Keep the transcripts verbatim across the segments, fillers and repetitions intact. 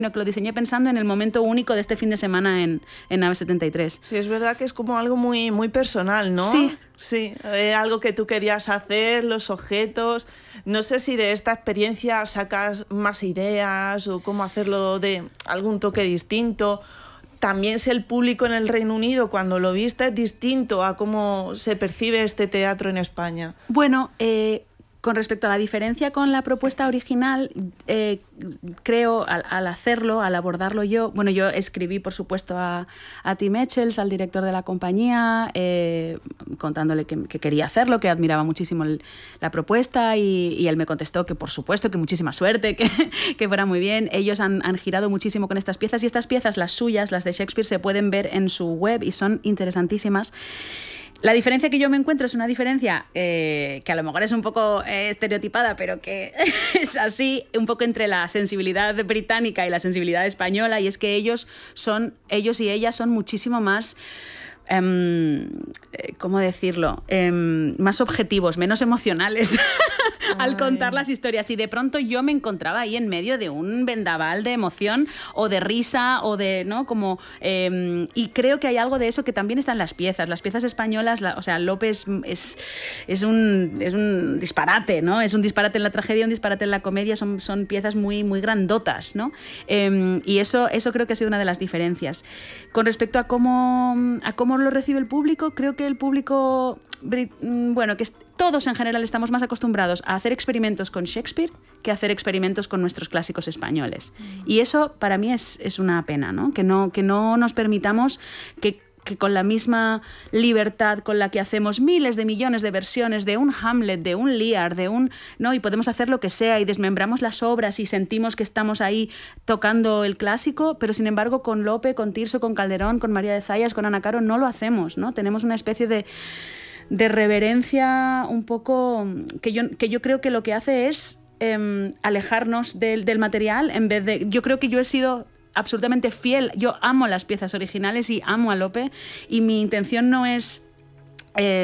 sino que lo diseñé pensando en el momento único de este fin de semana en, en Nave setenta y tres. Sí, es verdad que es como algo muy, muy personal, ¿no? Sí. Sí, eh, algo que tú querías hacer, los objetos. No sé si de esta experiencia sacas más ideas o cómo hacerlo de algún toque distinto. También si el público en el Reino Unido, cuando lo viste, es distinto a cómo se percibe este teatro en España. Bueno, eh, con respecto a la diferencia con la propuesta original, eh, creo, al, al hacerlo, al abordarlo yo, bueno, yo escribí, por supuesto, a, a Tim Etchells, al director de la compañía, eh, contándole que, que quería hacerlo, que admiraba muchísimo el, la propuesta, y, y él me contestó que, por supuesto, que muchísima suerte, que, que fuera muy bien. Ellos han, han girado muchísimo con estas piezas, y estas piezas, las suyas, las de Shakespeare, se pueden ver en su web y son interesantísimas. La diferencia que yo me encuentro es una diferencia eh, que a lo mejor es un poco eh, estereotipada, pero que es así, un poco entre la sensibilidad británica y la sensibilidad española, y es que ellos son, ellos y ellas son muchísimo más... Um, ¿cómo decirlo? Um, más objetivos, menos emocionales al contar las historias. Y de pronto yo me encontraba ahí en medio de un vendaval de emoción o de risa o de, ¿no? Como, um, y creo que hay algo de eso que también está en las piezas. Las piezas españolas, la, o sea, Lope es, es, es, un, es un disparate, ¿no? Es un disparate en la tragedia, un disparate en la comedia. Son, son piezas muy, muy grandotas, ¿no? Um, y eso, eso creo que ha sido una de las diferencias. Con respecto a cómo, a cómo lo recibe el público, creo que el público, bueno, que todos en general estamos más acostumbrados a hacer experimentos con Shakespeare que a hacer experimentos con nuestros clásicos españoles. Mm. Y eso para mí es, es una pena, ¿no? Que no, que no nos permitamos que que con la misma libertad con la que hacemos miles de millones de versiones de un Hamlet, de un Lear, de un, ¿no? Y podemos hacer lo que sea y desmembramos las obras y sentimos que estamos ahí tocando el clásico, pero sin embargo con Lope, con Tirso, con Calderón, con María de Zayas, con Ana Caro no lo hacemos, ¿no? Tenemos una especie de, de reverencia un poco que yo, que yo creo que lo que hace es eh, alejarnos del, del material en vez de... Yo creo que yo he sido absolutamente fiel. Yo amo las piezas originales y amo a Lope, y mi intención no es, eh,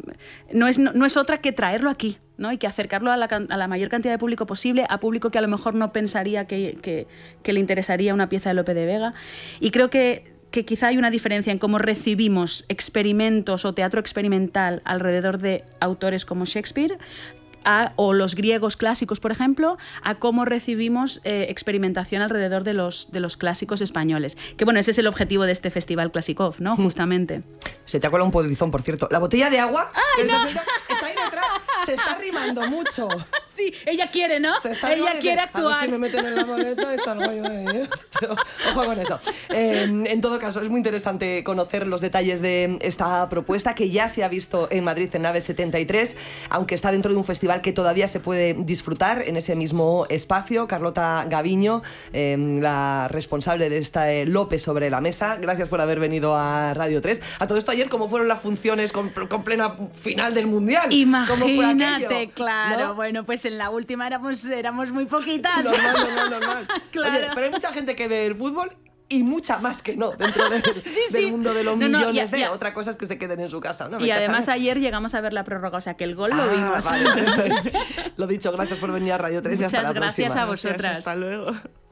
no es, no, no es otra que traerlo aquí, ¿no? Y que acercarlo a la, a la mayor cantidad de público posible, a público que a lo mejor no pensaría que, que, que le interesaría una pieza de Lope de Vega. Y creo que, que quizá hay una diferencia en cómo recibimos experimentos o teatro experimental alrededor de autores como Shakespeare, A, o los griegos clásicos, por ejemplo, a cómo recibimos eh, experimentación alrededor de los, de los clásicos españoles. Que bueno, ese es el objetivo de este Festival Clásicov, ¿no? Justamente. Se te ha colado un polizón, por cierto. La botella de agua... ¡Ay, no! Está ahí detrás. Se está rimando mucho. Sí, ella quiere, ¿no? Ella rimando, quiere actuar. A ver si me meten en la maleta y salgo yo de esto. Ojo con eso. Eh, en todo caso, es muy interesante conocer los detalles de esta propuesta que ya se ha visto en Madrid en Nave setenta y tres, aunque está dentro de un festival que todavía se puede disfrutar en ese mismo espacio. Carlota Gaviño, eh, la responsable de esta eh, Lope sobre la mesa, gracias por haber venido a Radio tres. A todo esto ayer, ¿cómo fueron las funciones con, con plena final del Mundial? Imagínate, claro. ¿No? Bueno, pues en la última éramos, éramos muy poquitas. Normal, normal, normal. Claro. Oye, pero hay mucha gente que ve el fútbol y mucha más que no dentro de, sí, sí. del mundo de los no, no, millones ya, de ya. Otra cosa es que se queden en su casa, ¿no? Y además ayer llegamos a ver la prórroga, o sea que el gol ah, lo vimos. Vale. Lo dicho, gracias por venir a Radio tres. Muchas y hasta la gracias próxima. a vosotras. Gracias, hasta luego.